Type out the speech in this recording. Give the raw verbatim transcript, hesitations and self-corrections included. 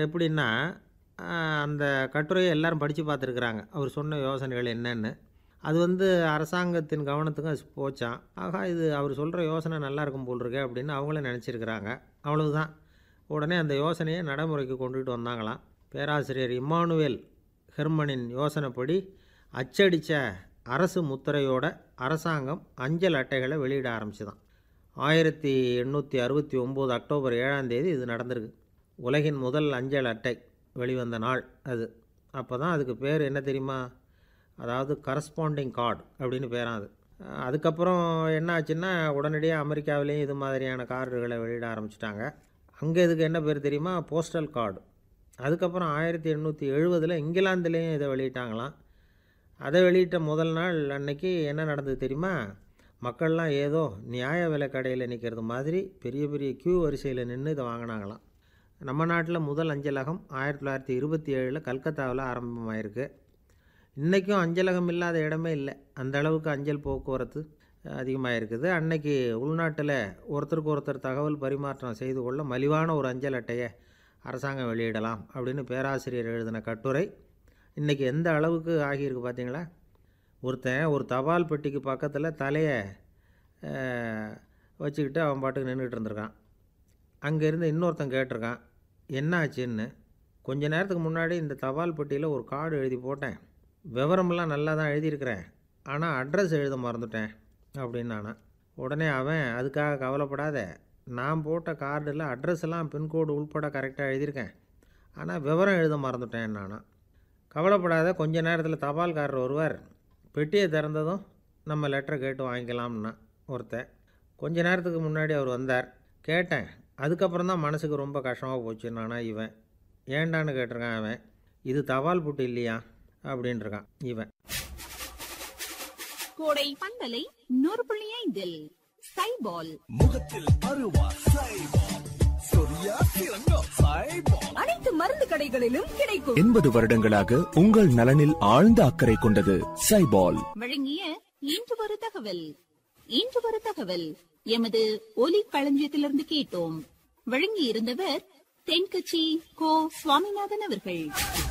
எப்படின்னா, அ அந்த கட்டுரையை எல்லாரும் படித்து பார்த்துருக்குறாங்க. அவர் சொன்ன யோசனைகள் என்னன்னு. அது வந்து அரசாங்கத்தின் கவனத்துக்கும் அது போச்சாம். ஆகா, இது அவர் சொல்கிற யோசனை நல்லா இருக்கும் போல் இருக்கே அப்படின்னு அவங்களும் நினச்சிருக்கிறாங்க. அவ்வளவுதான். உடனே அந்த யோசனையை நடைமுறைக்கு கொண்டுகிட்டு வந்தாங்களாம். பேராசிரியர் இம்மானுவேல் ஹெர்மனின் யோசனைப்படி அச்சடித்த அரசு முத்திரையோட அரசாங்கம் அஞ்சல் அட்டைகளை வெளியிட ஆரம்பிச்சுதான். ஆயிரத்தி எண்ணூற்றி அறுபத்தி ஒம்பது அக்டோபர் ஏழாம் தேதி இது நடந்திருக்கு. உலகின் முதல் அஞ்சல் அட்டை வெளிவந்த நாள் அது. அப்போ தான் அதுக்கு பேர் என்ன தெரியுமா? அதாவது கரஸ்பாண்டிங் கார்டு அப்படின்னு பேரான் அது. அதுக்கப்புறம் என்ன ஆச்சுன்னா, உடனடியாக அமெரிக்காவிலேயும் இது மாதிரியான கார்டுகளை வெளியிட ஆரம்பிச்சிட்டாங்க. அங்கே இதுக்கு என்ன பேர் தெரியுமா? Postal card. அதுக்கப்புறம் ஆயிரத்தி எண்ணூற்றி எழுபதில் இங்கிலாந்துலேயும் இதை வெளியிட்டாங்களாம். அதை வெளியிட்ட முதல் நாள் அன்னைக்கு என்ன நடந்தது தெரியுமா? மக்கள்லாம் ஏதோ நியாய விலை கடையில் நிற்கிறது மாதிரி பெரிய பெரிய க்யூ வரிசையில் நின்று இதை வாங்கினாங்களாம். நம்ம நாட்டில் முதல் அஞ்சலகம் ஆயிரத்தி தொள்ளாயிரத்தி இருபத்தி ஏழில் கல்கத்தாவில் ஆரம்பமாயிருக்கு. இன்றைக்கும் அஞ்சலகம் இல்லாத இடமே இல்லை. அந்த அளவுக்கு அஞ்சல் போக்குவரத்து அதிகமாக இருக்குது. அன்னைக்கு உள்நாட்டில் ஒருத்தருக்கு ஒருத்தர் தகவல் பரிமாற்றம் செய்து கொள்ள மலிவான ஒரு அஞ்சல் அட்டையை அரசாங்கம் வெளியிடலாம் அப்படின்னு பேராசிரியர் எழுதின கட்டுரை இன்றைக்கி எந்த அளவுக்கு ஆகியிருக்கு பார்த்தீங்களா? ஒருத்தன் ஒரு தபால் பெட்டிக்கு பக்கத்தில் தலையை வச்சுக்கிட்டு அவன் பாட்டுக்கு நின்றுட்டு இருந்திருக்கான். அங்கேருந்து இன்னொருத்தன் கேட்டிருக்கான், என்ன ஆச்சுன்னு. கொஞ்ச நேரத்துக்கு முன்னாடி இந்த தபால் பெட்டியில் ஒரு கார்டு எழுதி போட்டேன். விவரமெல்லாம் நல்லா தான் எழுதியிருக்கிறேன், ஆனால் அட்ரஸ் எழுத மறந்துட்டேன் அப்படின்னு நானா. உடனே அவன், அதுக்காக கவலைப்படாத, நான் போட்ட கார்டில் அட்ரஸ் எல்லாம் பின்கோடு உள்பட கரெக்டாக எழுதியிருக்கேன், ஆனால் விவரம் எழுத மறந்துட்டேன் நானா. கவலைப்படாத, கொஞ்ச நேரத்தில் தபால்காரர் வருவார், பெட்டியை திறந்ததும் நம்ம லெட்டரை கேட்டு வாங்கிக்கலாம்னா ஒருத்தன். கொஞ்ச நேரத்துக்கு முன்னாடி அவர் வந்தார், கேட்டேன். அதுக்கப்புறம் தான் மனசுக்கு ரொம்ப கஷ்டமாக போச்சு நானா. இவன் ஏண்டான்னு கேட்டிருக்கான். அவன், இது தபால் புட்டு இல்லையா அப்படின்ட்டுருக்கான் இவன். கோடை பந்தலை நூறு புள்ளி ஐந்தில் சைபால் முகத்தில் அருவா சைபால், சொரியா சிறங்கா சைபால், அனைத்து மருந்து கடைகளிலும் கிடைக்கும். எண்பது வருடங்களாக உங்கள் நலனில் ஆழ்ந்த அக்கறை கொண்டது சைபால். வழங்கிய இன்று ஒரு தகவல். இன்று ஒரு தகவல் எமது ஒலி களஞ்சியத்திலிருந்து கேட்டோம். வழங்கி இருந்தவர் தென்கட்சி கோ சுவாமிநாதன் அவர்கள்.